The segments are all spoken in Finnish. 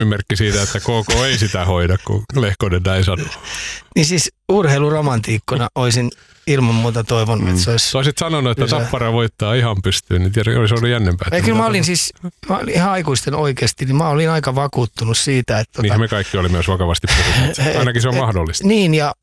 merkki siitä, että KK ei sitä hoida, kun Lehkonen näin sanoo. Niin siis urheiluromantiikkona olisin ilman muuta toivonut, että se olisi... Olisit sanonut, että Tappara voittaa ihan pystyyn, niin tiedä, olisi ollut jännempää. Kyllä mä olin ihan aikuisten oikeasti, niin mä olin aika vakuuttunut siitä, että... Niinhän me kaikki oli myös vakavasti puhuneet. Ainakin se on mahdollista. Niin, ja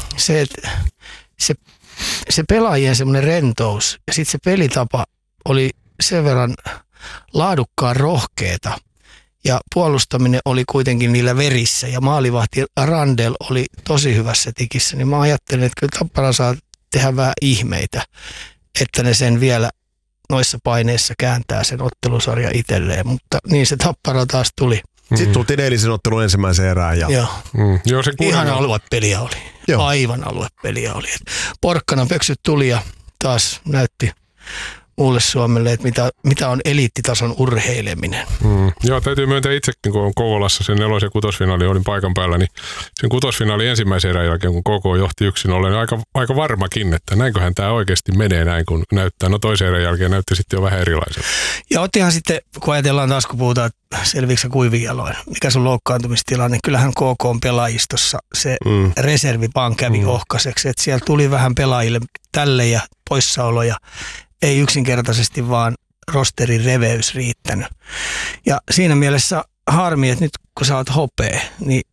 se pelaajien semmoinen rentous ja sitten se pelitapa oli sen verran laadukkaan rohkeeta. Ja puolustaminen oli kuitenkin niillä verissä ja maalivahti Randel oli tosi hyvässä tikissä. Niin mä ajattelin, että kyllä Tappara saa tehdä vähän ihmeitä, että ne sen vielä noissa paineissa kääntää sen ottelusarja itselleen. Mutta niin se Tappara taas tuli. Sitten tultiin eilisen ottelun ensimmäiseen erään. Ja... Joo, se ihan aluepeliä oli. Joo. Aivan aluepeliä oli. Porkkana pöksyt tuli ja taas näytti muulle Suomelle, että mitä on eliittitason urheileminen. Joo, täytyy myöntää itsekin, kun on Kouvolassa sen 4- ja 6-finaali, olin paikan päällä, niin sen 6-finaali ensimmäisen erän jälkeen, kun KK johti 1-0, niin aika varmakin, että näinköhän tämä oikeasti menee näin, kun näyttää. No toisen erän jälkeen näytti sitten jo vähän erilaiselta. Ja ottihan sitten, kun ajatellaan taas, kun puhutaan selviiksi kuivin jaloin, mikä sun loukkaantumistilanne, kyllähän KK on pelaajistossa se reservi vaan kävi ohkaiseksi, että siellä tuli vähän pelaajille tälle ja poissaoloja. Ei yksinkertaisesti vaan rosterin reveys riittänyt. Ja siinä mielessä harmi, että nyt kun sä oot hopea, niin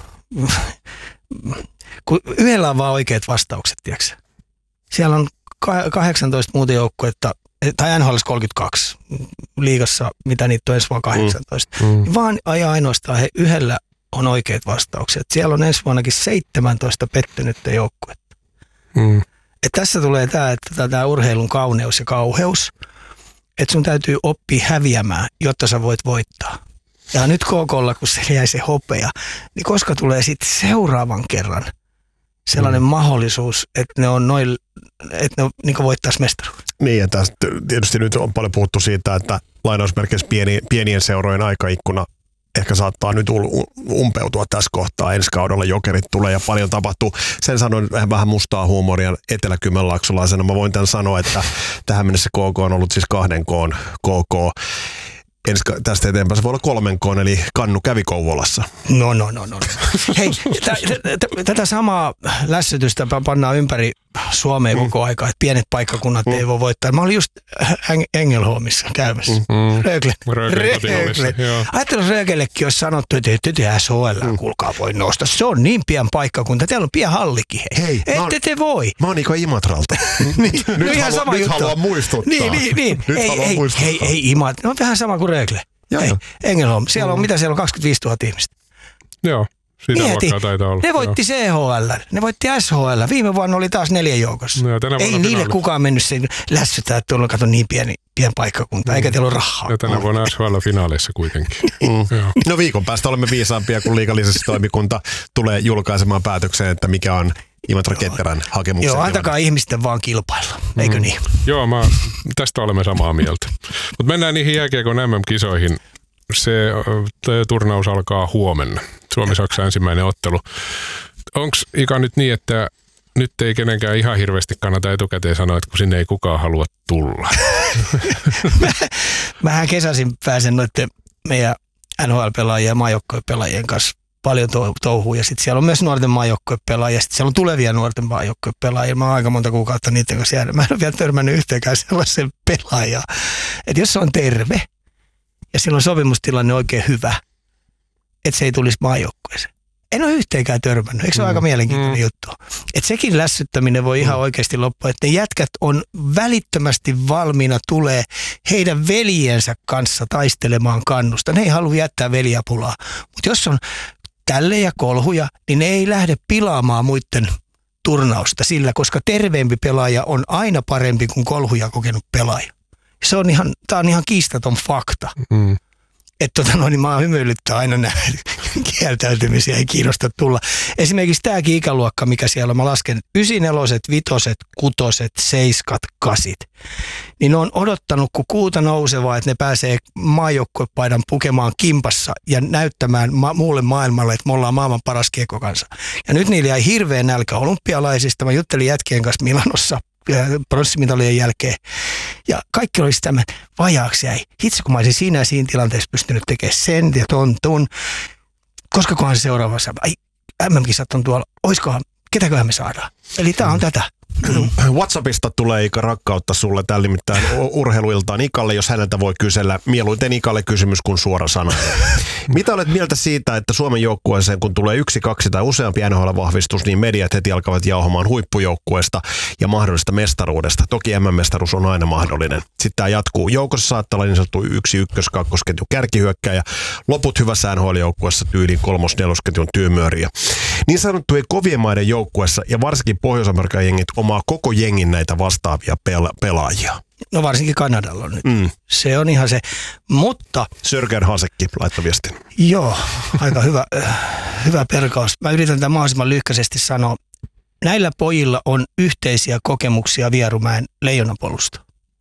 kun yhdellä on vaan oikeat vastaukset, tiedätkö? Siellä on 18 muuta joukkuetta, tai NHL 32, liigassa, mitä niitä on ensi vuonna 18. Vaan ainoastaan yhdellä on oikeat vastaukset. Siellä on ensi vuonnakin 17 pettynyttä joukkuetta. Et tässä tulee tämä urheilun kauneus ja kauheus, että sun täytyy oppia häviämään, jotta sä voit voittaa. Ja nyt KK:lla, kun se jäi se hopea, niin koska tulee sitten seuraavan kerran sellainen mahdollisuus, että ne on että ne niin voittaisi mestaruuden. Niin, ja tietysti nyt on paljon puhuttu siitä, että lainausmerkeissä pienien seurojen aikaikkuna ehkä saattaa nyt umpeutua tässä kohtaa. Ensi kaudella Jokerit tulee ja paljon tapahtuu. Sen sanoin vähän mustaa huumoria eteläkymenlaaksolaisena. Mä voin tämän sanoa, että tähän mennessä KK on ollut siis 2 K:n KK. Tästä eteenpäin se voi olla 3 K:n, eli Kannu kävi Kouvolassa. No. Hei, tätä samaa lässytystä pannaan ympäri Suomea koko aika, että pienet paikkakunnat ei voi voittaa. Mä olin just Engelholmissa käymässä. Rögle. Ajattelin, jos Rögellekin olisi sanottu, että ette SHL, kuulkaa voi nostaa. Se on niin pian paikkakunta. Teillä on pian hallikin. Hei, ette te voi. Mä oon Niko Imatralta. Nyt haluan muistuttaa. Niin. Ei Imatra. No vähän sama kuin Rögle. Engelholm. Siellä on, mitä siellä on, 25 000 ihmistä. Joo. Sitä taitaa olla. Ne voitti CHL, ne voitti SHL. Viime vuonna oli taas 4 joukossa. No, ei niille kukaan mennyt sen lässytään, että tuolla kato niin pieni paikkakunta, eikä teillä ole rahaa. Ja tänä vuonna SHL-finaaleissa kuitenkin. No viikon päästä olemme viisaampia, kun liigallisuustoimikunta tulee julkaisemaan päätökseen, että mikä on Imatra Ketterän hakemuksen. Joo, antakaa ihmisten vaan kilpailla, eikö niin? Joo, tästä olemme samaa mieltä. Mutta mennään niihin jääkiekon MM-kisoihin. Se turnaus alkaa huomenna. Suomi-Saksa ensimmäinen ottelu. Onko Ika nyt niin, että nyt ei kenenkään ihan hirveästi kannata etukäteen sanoa, että kun sinne ei kukaan halua tulla? Mähän kesäisin pääsen noiden meidän NHL-pelaajien ja maajoukkuepelaajien kanssa paljon touhuun. Ja sitten siellä on myös nuorten maajoukkuepelaajia. Sitten siellä on tulevia nuorten maajoukkuepelaajia. Mä oon aika monta kuukautta niiden kanssa jäänyt. Mä en ole vielä törmännyt yhteenkään sellaisen pelaajaa. Että jos se on terve ja silloin sopimustilanne oikein hyvä, että se ei tulisi maajoukkueeseen. En ole yhteenkään törmännyt. Eikö se ole aika mielenkiintoinen juttu? Että sekin lässyttäminen voi ihan oikeasti loppua. Että ne jätkät on välittömästi valmiina tulee heidän veljensä kanssa taistelemaan kannusta. Ne ei halua jättää veljapulaa. Mutta jos on tälle ja kolhuja, niin ne ei lähde pilaamaan muiden turnausta sillä, koska terveempi pelaaja on aina parempi kuin kolhuja kokenut pelaaja. Tämä on ihan kiistaton fakta. Että niin mä hymyilyttää aina nämä kieltäytymisiä, ei kiinnosta tulla. Esimerkiksi tämäkin ikäluokka, mikä siellä on, mä lasken 94, 5, 6, 7, 8. Niin ne on odottanut, kun kuuta nousevaa, että ne pääsee maajoukkuepaidan pukemaan kimpassa ja näyttämään muulle maailmalle, että me ollaan maailman paras kiekkokansa. Ja nyt niillä jäi hirveän nälkä olympialaisista. Mä juttelin jätkien kanssa Milanossa pronssimitalien jälkeen. Ja kaikki oli sitä, vajaaksi jäi. Hitsi, kun mä olisin siinä tilanteessa pystynyt tekemään sen ja ton. Koskakohan se seuraavassa, ai MM-kisat on tuolla, ketäköhän me saadaan. Eli tää on tätä. WhatsAppista tulee Ika rakkautta sulle täällä nimittäin urheiluiltaan Ikalle, jos häneltä voi kysellä. Mieluiten Ikalle kysymys kuin suora sana. Mitä olet mieltä siitä, että Suomen joukkueeseen kun tulee 1, 2 tai useampi NHL-vahvistus, niin mediat heti alkavat jauhamaan huippujoukkueesta ja mahdollisesta mestaruudesta. Toki MM-mestaruus on aina mahdollinen. Sitten tämä jatkuu. Joukossa saattaa olla niin sanottu 1, 1, 2 ketju kärkihyökkääjä. Loput hyvässä NHL-joukkueessa tyyliin 3, 4 ketjun tyymyöriä. Niin sanottujen kovien maiden joukkueessa ja varsinkin Pohjois-Amerikan jengit omaa koko jengin näitä vastaavia pelaajia. No varsinkin Kanadalla on nyt. Se on ihan se, mutta... Sörgän Hasekki laittoi viestin. Joo, aika hyvä perkaus. Mä yritän tämän mahdollisimman lyhkäisesti sanoa. Näillä pojilla on yhteisiä kokemuksia Vierumäen Leijonapolusta.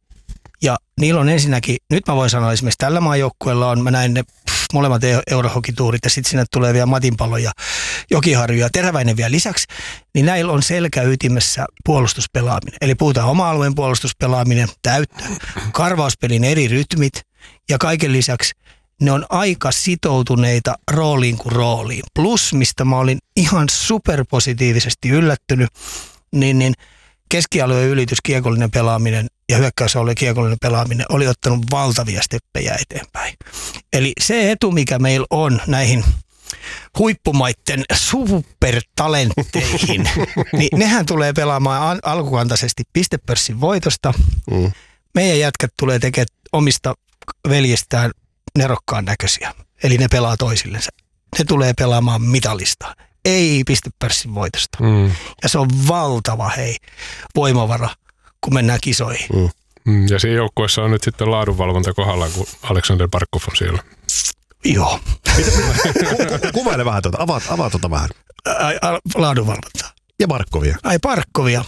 Ja niillä on ensinnäkin, nyt mä voin sanoa esimerkiksi tällä maajoukkueella on, mä näin ne molemmat eurohokituurit ja sitten sinne tulee vielä Matinpalo ja Jokiharju ja Teräväinen vielä lisäksi, niin näillä on selkäytimessä puolustuspelaaminen. Eli puhutaan oma-alueen puolustuspelaaminen, täyttö, karvauspelin eri rytmit ja kaiken lisäksi ne on aika sitoutuneita rooliin kuin rooliin. Plus, mistä mä olin ihan superpositiivisesti yllättynyt, niin keskialueen ylitys, kiekollinen pelaaminen ja hyökkäysalueen kiekollinen pelaaminen oli ottanut valtavia steppejä eteenpäin. Eli se etu, mikä meillä on näihin huippumaitten supertalentteihin, niin nehän tulee pelaamaan alkukantaisesti pistepörssin voitosta. Meidän jätkät tulee tekemään omista veljestään nerokkaan näköisiä. Eli ne pelaa toisillensa. Ne tulee pelaamaan mitalista. Ei pistepörssin voitosta. Ja se on valtava voimavara, kun mennään kisoihin. Ja siinä joukkueessa on nyt sitten laadunvalvonta kohdallaan, kun Aleksander Barkov on siellä. Joo. Kuvaile vähän tuota. Avaa tuota vähän. Laadunvalvontaa. Ja Barkovia. Ai Barkovia.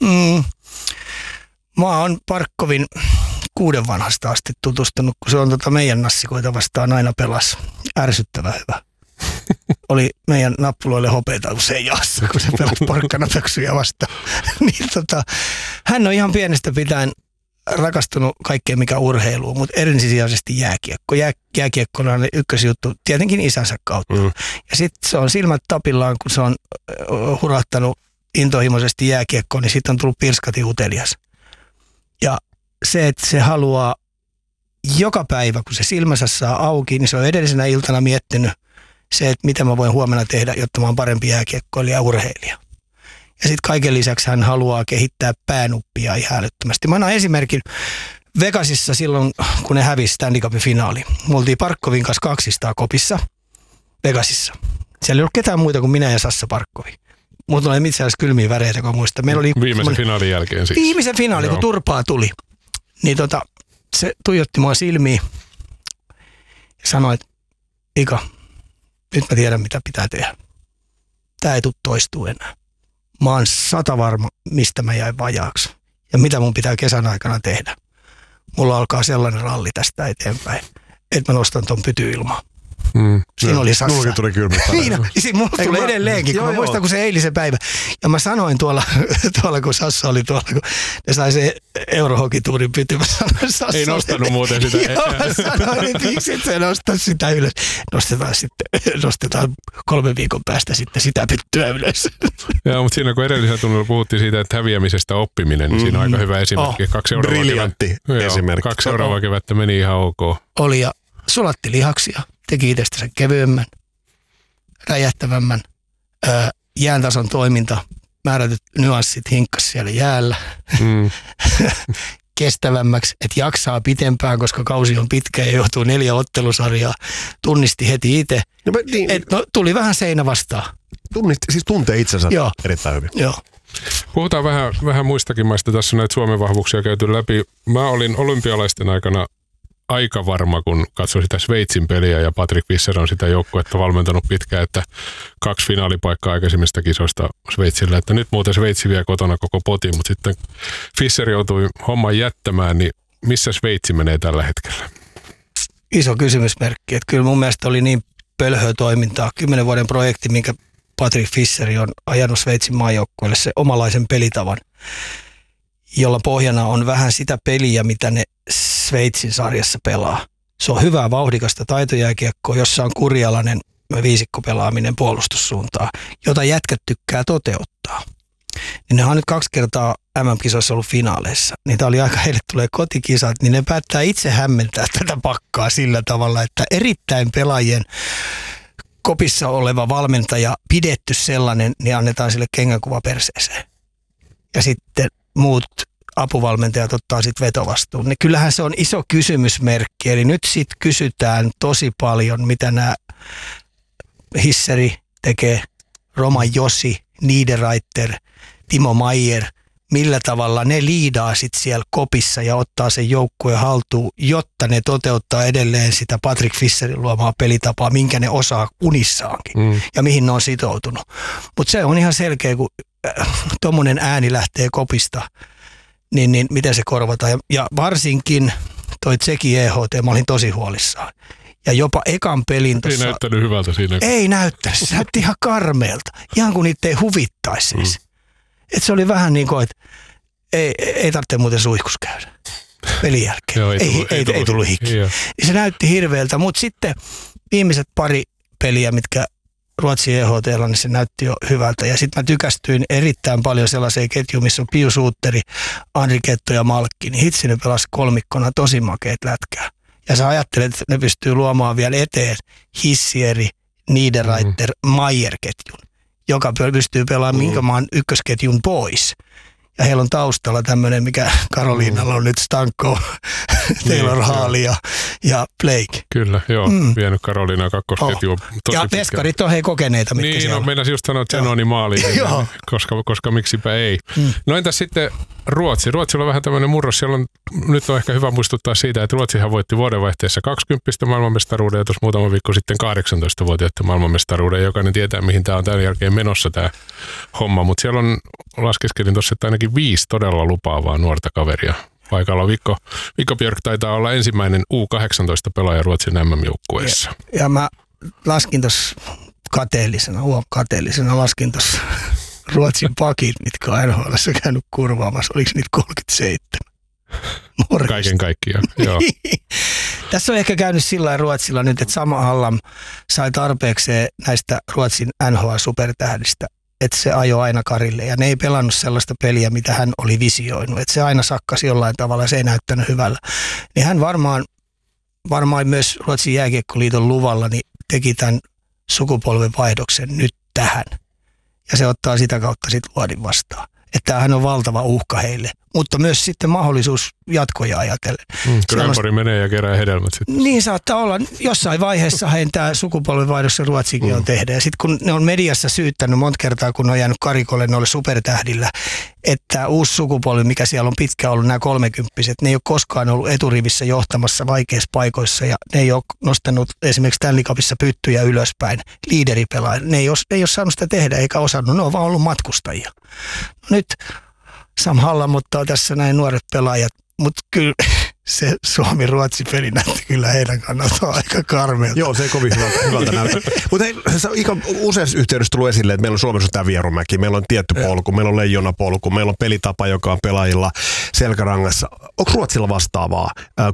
Mä oon Barkovin 6 vanhasta asti tutustunut, kun se on meidän nassikoita vastaan aina pelasi. Ärsyttävän hyvä. Oli meidän nappuloille hopeita usein jaossa, kun se pelasi porkkanapöksyjä vastaan. Niin hän on ihan pienestä pitäen rakastunut kaikkeen mikä urheiluun, mutta ensisijaisesti jääkiekko. Jääkiekko on ykkösjuttu tietenkin isänsä kautta. Ja sitten se on silmät tapillaan, kun se on hurahtanut intohimoisesti jääkiekkoon, niin sitten on tullut pirskati utelias. Ja se, että se haluaa joka päivä, kun se silmänsä saa auki, niin se on edellisenä iltana miettinyt se, että mitä mä voin huomenna tehdä, jotta mä oon parempi jääkiekkoilija ja urheilija. Ja sitten kaiken lisäksi hän haluaa kehittää päänuppia ihan älyttömästi. Mä annan esimerkin Vegasissa silloin, kun ne hävisi Stanley Cupin finaali. Me oltiin Barkovin kanssa 200 kopissa Vegasissa. Siellä ei ollut ketään muita kuin minä ja Sassa Barkovi. Mutta oli itse asiassa kylmiä väreitä, kun muista. Meillä oli viimeisen finaalin jälkeen siis. Viimeisen finaali, kun turpaa tuli. Niin se tuijotti mua silmiin ja sanoi, että Ika, nyt mä tiedän mitä pitää tehdä. Tää ei tule toistua enää. Mä oon 100 varma, mistä mä jäin vajaaksi ja mitä mun pitää kesän aikana tehdä. Mulla alkaa sellainen ralli tästä eteenpäin, että mä nostan ton pytyilmaan. Siinä oli Sassa. Mullakin tuli kylmät. Niin, mulla tulee edelleenkin, kun mä muistan, kun se eilisen päivä. Ja mä sanoin tuolla kun Sassa oli tuolla, kun ne sai se eurohokituurin pyty. Mä sanoin Sassalle. Ei nostanut muuten sitä. Joo, mä sanoin, että miksi et sä nosta sitä ylös. Nostetaan 3 viikon päästä sitten sitä pyttyä ylös. Joo, mutta siinä kun edellisellä tunnilla puhuttiin siitä, että häviämisestä oppiminen, niin siinä on aika hyvä esimerkki. 2 briljantti esimerkki. 2 seuraavaa kevättä meni ihan ok. Oli ja sulatti lihaksia. Teki itsestänsä kevyemmän, räjähtävämmän, jääntason toiminta, määrätyt nyanssit hinkkas siellä jäällä, kestävämmäksi, että jaksaa pitempään, koska kausi on pitkä ja johtuu 4 ottelusarjaa, tunnisti heti itse, tuli vähän seinä vastaan. Siis tuntee itsensä erittäin hyvin. Joo. Puhutaan vähän muistakin maista, tässä näitä Suomen vahvuuksia käyty läpi. Mä olin olympialaisten aikana aika varma, kun katsoin sitä Sveitsin peliä ja Patrick Fischer on sitä joukkuetta valmentanut pitkään, että 2 finaalipaikkaa aikaisemmista kisoista Sveitsillä, että nyt muuten Sveitsi vie kotona koko potin, mutta sitten Fischer joutui homman jättämään, niin missä Sveitsi menee tällä hetkellä? Iso kysymysmerkki, että kyllä mun mielestä oli niin pölhöä toimintaa, 10 vuoden projekti, minkä Patrick Fischer on ajanut Sveitsin maajoukkueelle se omalaisen pelitavan. jolla pohjana on vähän sitä peliä, mitä ne Sveitsin sarjassa pelaa. Se on hyvää vauhdikasta taitojääkiekkoa, jossa on kurialainen viisikkopelaaminen puolustussuuntaan, jota jätkät tykkää toteuttaa. Niin ne on nyt 2 kertaa MM-kisoissa ollut finaaleissa. Niin tämä oli aika, heille tulee kotikisat, niin ne päättää itse hämmentää tätä pakkaa sillä tavalla, että erittäin pelaajien kopissa oleva valmentaja, pidetty sellainen, niin annetaan sille kengänkuva perseeseen. Ja sitten muut apuvalmentajat ottaa sitten vetovastuun. Niin kyllähän se on iso kysymysmerkki. Eli nyt sitten kysytään tosi paljon, mitä nämä Hisseri tekee, Roman Josi, Niederreiter, Timo Maier, millä tavalla ne liidaa sitten siellä kopissa ja ottaa sen joukkueen haltuun, jotta ne toteuttaa edelleen sitä Patrick Fischerin luomaa pelitapaa, minkä ne osaa unissaankin ja mihin ne on sitoutunut. Mutta se on ihan selkeä, kun tuommoinen ääni lähtee kopista, niin miten se korvataan. Ja varsinkin toi Tseki EHT, mä olin tosi huolissaan. Ja jopa ekan pelin tuossa... Ei näyttänyt hyvältä siinä. Ei näyttänyt, se näytti ihan karmeelta. Ihan kuin niitä ei huvittaisi siis. Että se oli vähän niin kuin, että ei tarvitse muuten suihkus käydä pelin jälkeen. Joo, ei tullut hikki. Se näytti hirveältä, mutta sitten viimeiset pari peliä, mitkä Ruotsin EHT:lla, niin se näytti jo hyvältä. Ja sitten mä tykästyin erittäin paljon sellaiseen ketjuun, missä on Pius Suutteri, Andri Ketto ja Malkki. Niin hitsi ne pelasi kolmikkona tosi makeet lätkää. Ja sä ajattelet, että ne pystyy luomaan vielä eteen Hissieri, Niederreiter, Maier-ketjun, joka pystyy pelaamaan minkä maan ykkösketjun pois. Ja heillä on taustalla tämmöinen, mikä Karoliinalla on nyt Stanko, Taylor Hall ja Blake. Kyllä, joo. Vienyt Karoliinaa kakkosketjuun. Ja veskarit on kokeneita, mitkä siellä on. Meinasin just sanoa Zenoni maaliin, koska miksipä ei. No entäs sitten Ruotsi? Ruotsilla on vähän tämmöinen murros. Siellä on, nyt on ehkä hyvä muistuttaa siitä, että Ruotsihan voitti vuodenvaihteessa 20 maailmanmestaruuden ja tuossa muutama viikko sitten 18-vuotiaiden maailmanmestaruuden. Jokainen tietää, mihin tämä on tämän jälkeen menossa tämä homma. Mutta siellä on, laskeskelin tuossa, että ainakin 5 todella lupaavaa nuorta kaveria paikalla. Vikko Björk taitaa olla ensimmäinen U18-pelaaja Ruotsin MM-joukkueessa. Ja mä laskin tuossa kateellisena laskin tuossa Ruotsin pakit, mitkä on NHL:ssä käynyt kurvaamassa. Oliko niitä 37? Morjesta. Kaiken kaikkiaan, joo. Tässä on ehkä käynyt sillä lailla Ruotsilla nyt, että Sam Hallam sai tarpeekseen näistä Ruotsin NHL-supertähdistä, että se ajoi aina karille ja ne ei pelannut sellaista peliä, mitä hän oli visioinut. Että se aina sakkasi jollain tavalla ja se ei näyttänyt hyvällä. Niin hän varmaan myös Ruotsin jääkiekkoliiton luvalla niin teki tämän sukupolven vaihdoksen nyt tähän. Ja se ottaa sitä kautta sitten Luodin vastaan. Että tämähän on valtava uhka heille, mutta myös sitten mahdollisuus jatkoja ajatellen. Grönborg menee ja kerää hedelmät sitten. Niin saattaa olla. Jossain vaiheessa heidän tämä sukupolvenvaihdos Ruotsikin on tehdä. Ja sitten kun ne on mediassa syyttänyt monta kertaa, kun ne on jäänyt karikolle noille supertähdillä, että uusi sukupolvi, mikä siellä on pitkään ollut, nämä 30-vuotiaat, ne ei ole koskaan ollut eturivissä johtamassa vaikeissa paikoissa ja ne ei ole nostanut esimerkiksi Stanley Cupissa pyttyjä ylöspäin, liideripelaaja. Ne ei ole saanut sitä tehdä eikä osannut, ne on vaan ollut matkustajia. Nyt Sam Hallam ottaa tässä näin nuoret pelaajat, mutta kyllä se Suomi-Ruotsi-peli näytti kyllä heidän kannaltaan aika karmeelta. Joo, se ei kovin hyvältä näytä. Mutta useassa yhteydessä tullut esille, että meillä on Suomessa tämä Vierumäki, meillä on tietty polku, meillä on leijonapolku, meillä on pelitapa, joka on pelaajilla selkärangassa. Onko Ruotsilla vastaavaa?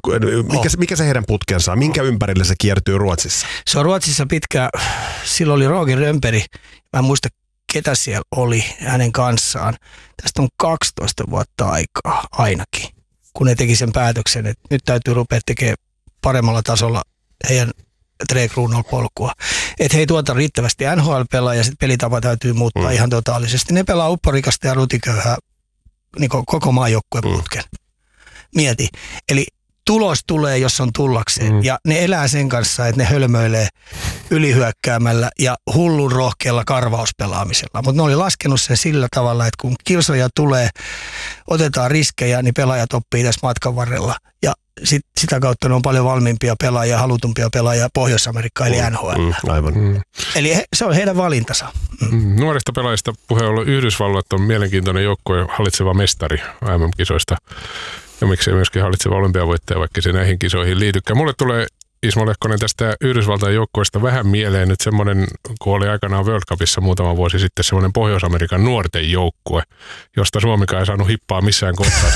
Mikä se heidän putkensa on? Minkä ympärille se kiertyy Ruotsissa? Se on Ruotsissa pitkä, silloin oli Roger Rönnberg, mä en muista ketä siellä oli hänen kanssaan. Tästä on 12 vuotta aikaa ainakin, kun ne teki sen päätöksen, että nyt täytyy rupea tekemään paremmalla tasolla heidän Tre-Kruunol-polkua. Että he ei tuota riittävästi NHL-pelaa ja sitten pelitapa täytyy muuttaa ihan totaalisesti. Ne pelaa upporikasta ja rutiköyhää niin koko maajoukkueen putken. Mieti. Eli tulos tulee, jos on tullakseen. Ja ne elää sen kanssa, että ne hölmöilee ylihyökkäämällä ja hullun rohkealla karvauspelaamisella. Mutta ne oli laskenut sen sillä tavalla, että kun kilsoja tulee, otetaan riskejä, niin pelaajat oppii tässä matkan varrella. Ja sitä kautta ne on paljon valmiimpia pelaajia, halutumpia pelaajia Pohjois-Amerikkaan eli NHL. Aivan. Eli se on heidän valintansa. Nuorista pelaajista puheen ollen Yhdysvallat on mielenkiintoinen joukkue, hallitseva mestari MM-kisoista. Ja miksei myöskin hallitseva olympiavoittaja, vaikka se näihin kisoihin liitykään. Mulle tulee Ismo Lehkonen, tästä Yhdysvaltain joukkueesta vähän mieleen nyt semmoinen, kun oli aikanaan World Cupissa muutama vuosi sitten semmoinen Pohjois-Amerikan nuorten joukkue, josta Suomikaan ei saanut hippaa missään kohtaa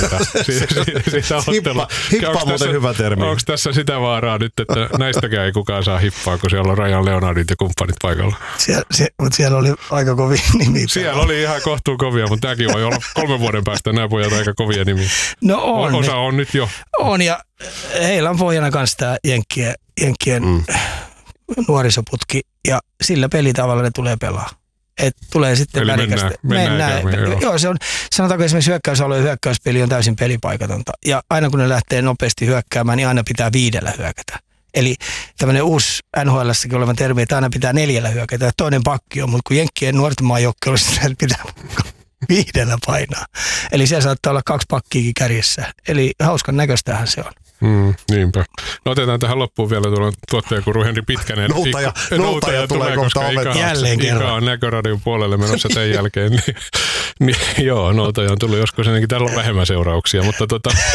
sitä ottelua. Hippa on muuten hyvä termi. Onko tässä sitä vaaraa nyt, että näistäkään ei kukaan saa hippaa, kun siellä on Rajan Leonardit ja kumppanit paikalla? Mutta siellä oli aika kovia nimiä. Siellä oli ihan kohtuu kovia, mutta tämäkin voi olla 3 vuoden päästä nämä pojat aika kovia nimiä. No on. Osa on nyt jo. On, ja heillä on pohjana kanssa tämä Jenkkien nuorisoputki, ja sillä pelitavalla ne tulee pelaa. Et tulee sitten eli mennään. Joo, se on, sanotaanko esimerkiksi hyökkäysalue ja hyökkäyspeli on täysin pelipaikatonta. Ja aina kun ne lähtee nopeasti hyökkäämään, niin aina pitää 5 hyökätä. Eli tämmöinen uusi NHL:ssäkin oleva termi, että aina pitää 4 hyökätä. Toinen pakki on, mutta kun Jenkkien nuorten maajoukkoilla olisi, että pitää 5 painaa. Eli siellä saattaa olla 2 pakkiakin kärjessä. Eli hauskan näköistähän se on. Niinpä. No otetaan tähän loppuun vielä tuottajakuru Henri Pitkänen. Noutaja tulee koska Ika on Näköradion puolelle menossa tämän jälkeen. Niin, joo, Noutaja on tullut joskus ennenkin. Täällä on vähemmän seurauksia, mutta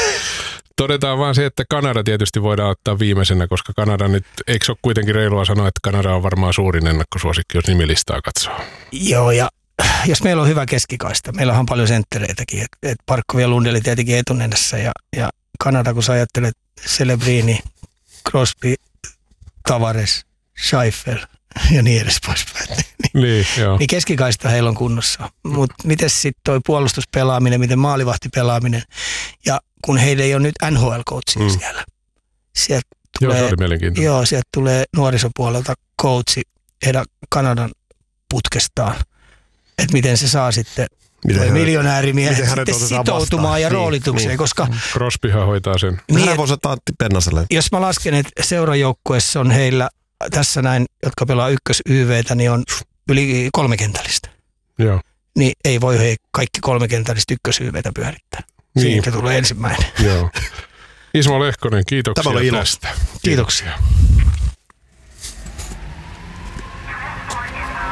todetaan vaan se, että Kanada tietysti voidaan ottaa viimeisenä, koska Kanada nyt, eikö se ole kuitenkin reilua sanoa, että Kanada on varmaan suurin ennakkosuosikki, jos nimilistaa katsoo. Joo, ja jos meillä on hyvä keskikaista, meillä on paljon senttereitäkin, että Parkkovi ja Lundeli tietenkin etunenässä, ja Kanada, kun sä ajattelet Celebrini, Crosby, Tavares, Scheifel ja niin edes poispäin. Niin keskikaista heillä on kunnossa. Mutta miten sitten toi puolustuspelaaminen, miten maalivahtipelaaminen, ja kun heillä ei ole nyt NHL-coachia siellä. Sieltä tulee, se oli mielenkiintoinen. Joo, sieltä tulee nuorisopuolelta coachi heidän Kanadan putkestaan. Että miten se saa sitten miljonäärimiehet sitten sitoutumaan ja roolitukseen, koska Crosbyhan hoitaa sen. Hän voisi ottaa Antti Pennaselle. Jos mä lasken, että seurajoukkueessa on heillä tässä näin, jotka pelaa ykkös-YVtä, niin on yli 3 kentällistä. Joo. Niin ei voi kaikki 3 kentällistä ykkös-YVtä pyörittää. Siitä tulee ensimmäinen. Joo. Ismo Lehkonen, kiitos tästä. Kiitoksia.